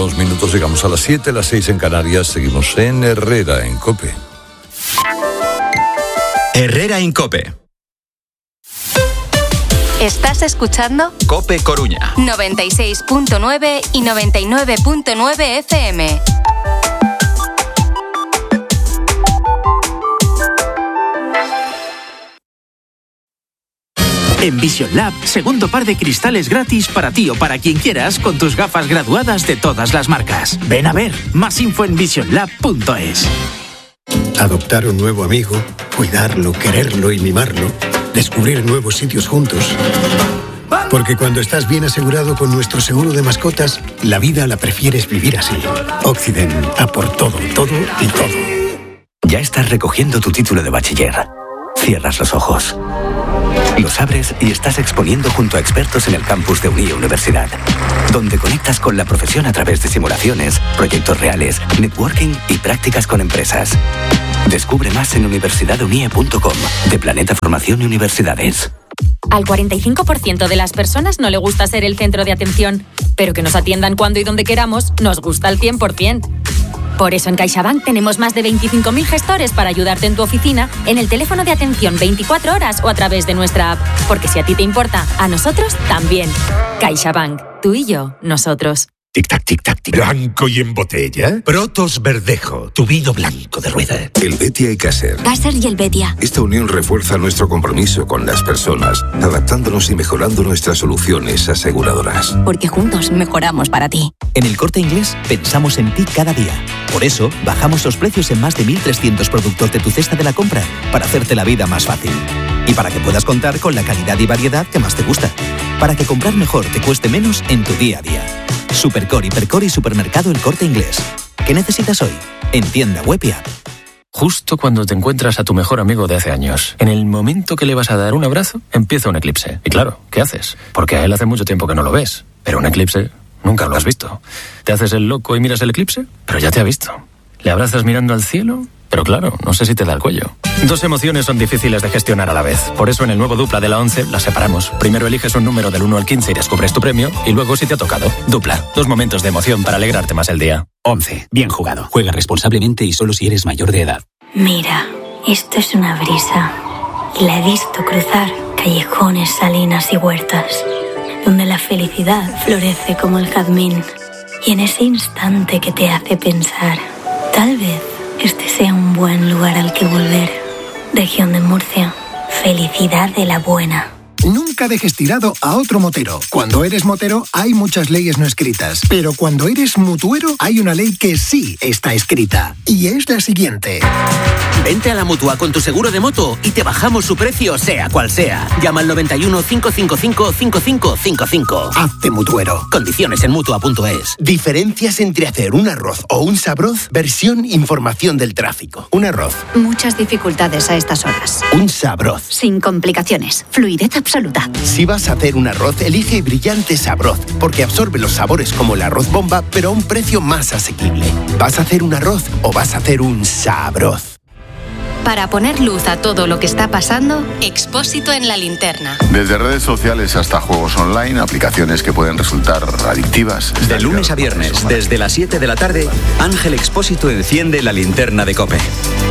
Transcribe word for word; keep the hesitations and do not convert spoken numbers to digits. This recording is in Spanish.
dos minutos, llegamos a las siete, las seis en Canarias. Seguimos en Herrera, en COPE. Herrera en COPE. ¿Estás escuchando? COPE Coruña. noventa y seis punto nueve y noventa y nueve punto nueve F M. En Vision Lab, segundo par de cristales gratis para ti o para quien quieras con tus gafas graduadas de todas las marcas. Ven a ver, más info en vision lab punto es. Adoptar un nuevo amigo, cuidarlo, quererlo y mimarlo, descubrir nuevos sitios juntos. Porque cuando estás bien asegurado con nuestro seguro de mascotas, la vida la prefieres vivir así. Occident, a por todo, todo y todo. Ya estás recogiendo tu título de bachiller. Cierras los ojos. Los abres y estás exponiendo junto a expertos en el campus de Unie Universidad, donde conectas con la profesión a través de simulaciones, proyectos reales, networking y prácticas con empresas. Descubre más en universidad unie punto com, de Planeta Formación y Universidades. Al cuarenta y cinco por ciento de las personas no le gusta ser el centro de atención, pero que nos atiendan cuando y donde queramos nos gusta al cien por ciento. Por eso en CaixaBank tenemos más de veinticinco mil gestores para ayudarte en tu oficina, en el teléfono de atención veinticuatro horas o a través de nuestra app. Porque si a ti te importa, a nosotros también. CaixaBank, tú y yo, nosotros. Tic-tac, tic-tac, tic. ¿Blanco y en botella? Protos Verdejo, tu vino blanco de rueda. El Betia y Caser. Caser y el Betia. Esta unión refuerza nuestro compromiso con las personas, adaptándonos y mejorando nuestras soluciones aseguradoras. Porque juntos mejoramos para ti. En El Corte Inglés pensamos en ti cada día. Por eso, bajamos los precios en más de mil trescientos productos de tu cesta de la compra, para hacerte la vida más fácil. Y para que puedas contar con la calidad y variedad que más te gusta. Para que comprar mejor te cueste menos en tu día a día. Supercore, Hipercore y Supermercado El Corte Inglés. ¿Qué necesitas hoy? En tienda web y app. Justo cuando te encuentras a tu mejor amigo de hace años, en el momento que le vas a dar un abrazo, empieza un eclipse. Y claro, ¿qué haces? Porque a él hace mucho tiempo que no lo ves. Pero un eclipse nunca lo has visto. ¿Te haces el loco y miras el eclipse? Pero ya te ha visto. ¿Le abrazas mirando al cielo? Pero claro, no sé si te da el cuello. Dos emociones son difíciles de gestionar a la vez. Por eso en el nuevo Dupla de la once las separamos. Primero eliges un número del uno al quince y descubres tu premio. Y luego si te ha tocado. Dupla. Dos momentos de emoción para alegrarte más el día. once. Bien jugado. Juega responsablemente y solo si eres mayor de edad. Mira, esto es una brisa. Y la he visto cruzar callejones, salinas y huertas, donde la felicidad florece como el jazmín. Y en ese instante que te hace pensar, tal vez este sea un buen lugar al que volver. Región de Murcia. Felicidad de la buena. Nunca dejes tirado a otro motero. Cuando eres motero hay muchas leyes no escritas, pero cuando eres mutuero hay una ley que sí está escrita. Y es la siguiente. Vente a la Mutua con tu seguro de moto y te bajamos su precio sea cual sea. Llama al noventa y uno, cinco cinco cinco, cinco cinco cinco cinco. Hazte mutuero. Condiciones en mutua punto es. Diferencias entre hacer un arroz o un sabroz. Versión información del tráfico. Un arroz. Muchas dificultades a estas horas. Un sabroz. Sin complicaciones. Fluidez absoluta. Si vas a hacer un arroz, elige Brillante Sabroz, porque absorbe los sabores como el arroz bomba, pero a un precio más asequible. ¿Vas a hacer un arroz o vas a hacer un sabroz? Para poner luz a todo lo que está pasando, Expósito en la linterna. Desde redes sociales hasta juegos online, aplicaciones que pueden resultar adictivas. De lunes a viernes, desde las siete de la tarde, Ángel Expósito enciende la linterna de COPE.